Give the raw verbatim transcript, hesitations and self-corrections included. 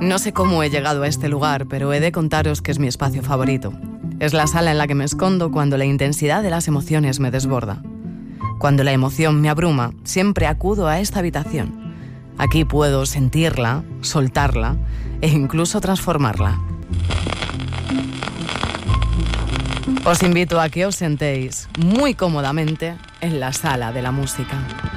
No sé cómo he llegado a este lugar, pero he de contaros que es mi espacio favorito. Es la sala en la que me escondo cuando la intensidad de las emociones me desborda. Cuando la emoción me abruma, siempre acudo a esta habitación. Aquí puedo sentirla, soltarla e incluso transformarla. Os invito a que os sentéis muy cómodamente en la sala de la música.